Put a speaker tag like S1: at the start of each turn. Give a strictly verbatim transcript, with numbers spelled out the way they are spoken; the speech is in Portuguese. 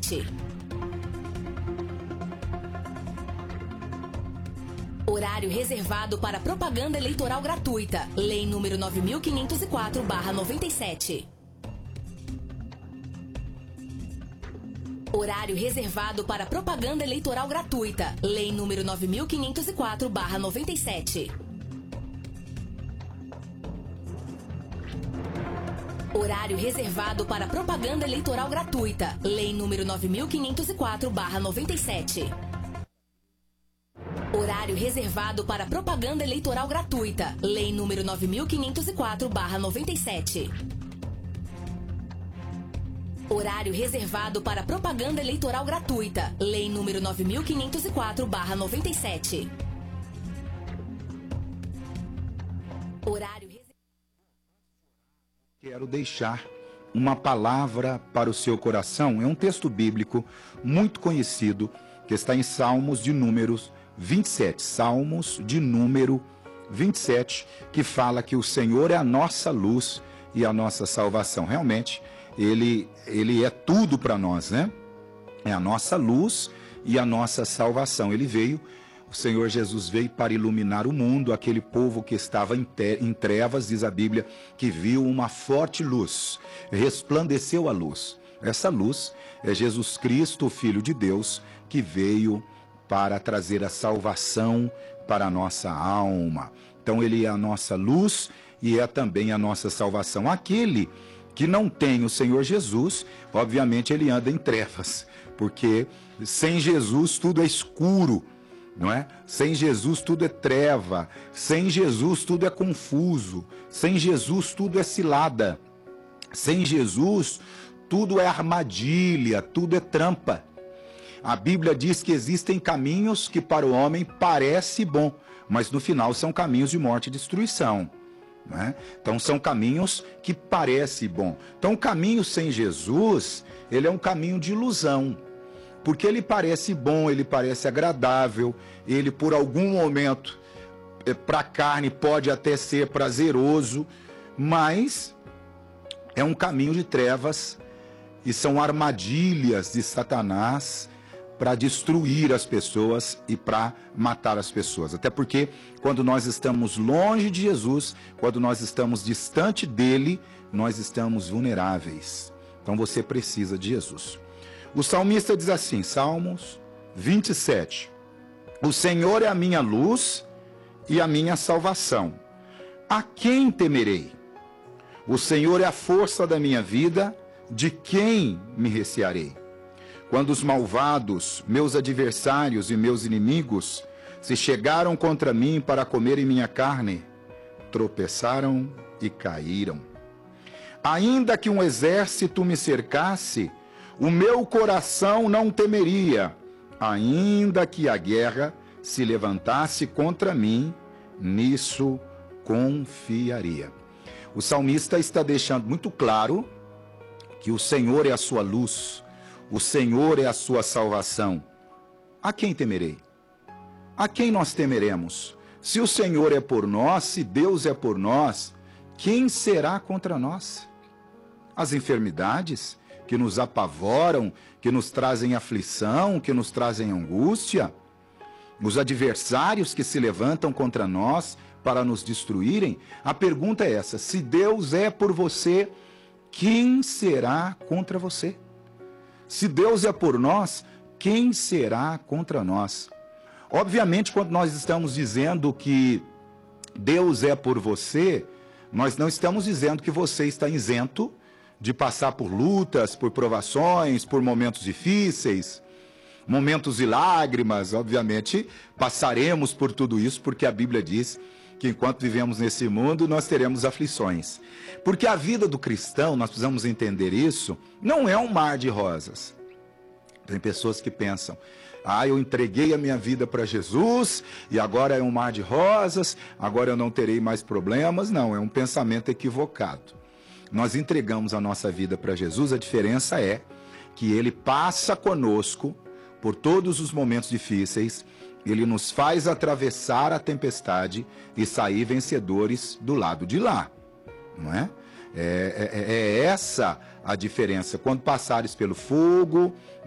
S1: sete. Horário reservado para propaganda eleitoral gratuita. Lei número nove mil quinhentos e quatro barra noventa e sete. Horário reservado para propaganda eleitoral gratuita. Lei número nove mil quinhentos e quatro barra noventa e sete. Horário reservado para propaganda eleitoral gratuita. Lei número nove mil quinhentos e quatro barra noventa e sete. Horário reservado para propaganda eleitoral gratuita. Lei número nove mil quinhentos e quatro barra noventa e sete. Horário reservado para propaganda eleitoral gratuita. Lei número nove mil quinhentos e quatro barra noventa e sete. Horário reservado.
S2: Quero deixar uma palavra para o seu coração. É um texto bíblico muito conhecido que está em Salmos de Números vinte e sete. Salmos de número vinte e sete, que fala que o Senhor é a nossa luz e a nossa salvação. Realmente, ele, ele é tudo para nós, né? É a nossa luz e a nossa salvação. Ele veio, o Senhor Jesus veio para iluminar o mundo, aquele povo que estava em, te, em trevas, diz a Bíblia, que viu uma forte luz, resplandeceu a luz. Essa luz é Jesus Cristo, o Filho de Deus, que veio para trazer a salvação para a nossa alma. Então ele é a nossa luz e é também a nossa salvação. Aquele que não tem o Senhor Jesus, obviamente ele anda em trevas, porque sem Jesus tudo é escuro, não é? Sem Jesus tudo é treva, sem Jesus tudo é confuso, sem Jesus tudo é cilada, sem Jesus tudo é armadilha, tudo é trampa. A Bíblia diz que existem caminhos que para o homem parece bom, mas no final são caminhos de morte e destruição, né? Então são caminhos que parecem bom. Então o caminho sem Jesus, ele é um caminho de ilusão, porque ele parece bom, ele parece agradável, ele por algum momento para a carne pode até ser prazeroso, mas é um caminho de trevas e são armadilhas de Satanás para destruir as pessoas e para matar as pessoas. Até porque quando nós estamos longe de Jesus, quando nós estamos distante dele, nós estamos vulneráveis. Então você precisa de Jesus. O salmista diz assim, Salmos vinte e sete, o Senhor é a minha luz e a minha salvação. A quem temerei? O Senhor é a força da minha vida, de quem me recearei? Quando os malvados, meus adversários e meus inimigos, se chegaram contra mim para comerem minha carne, tropeçaram e caíram. Ainda que um exército me cercasse, o meu coração não temeria. Ainda que a guerra se levantasse contra mim, nisso confiaria. O salmista está deixando muito claro que o Senhor é a sua luz, o Senhor é a sua salvação. A quem temerei? A quem nós temeremos? Se o Senhor é por nós, se Deus é por nós, quem será contra nós? As enfermidades que nos apavoram, que nos trazem aflição, que nos trazem angústia, os adversários que se levantam contra nós para nos destruírem. A pergunta é essa: se Deus é por você, quem será contra você? Se Deus é por nós, quem será contra nós? Obviamente, quando nós estamos dizendo que Deus é por você, nós não estamos dizendo que você está isento de passar por lutas, por provações, por momentos difíceis, momentos de lágrimas. Obviamente, passaremos por tudo isso, porque a Bíblia diz que enquanto vivemos nesse mundo, nós teremos aflições. Porque a vida do cristão, nós precisamos entender isso, não é um mar de rosas. Tem pessoas que pensam, ah, eu entreguei a minha vida para Jesus, e agora é um mar de rosas, agora eu não terei mais problemas. Não, é um pensamento equivocado. Nós entregamos a nossa vida para Jesus, a diferença é que Ele passa conosco por todos os momentos difíceis, Ele nos faz atravessar a tempestade e sair vencedores do lado de lá, não é? É, é, é essa a diferença. Quando passares pelo fogo,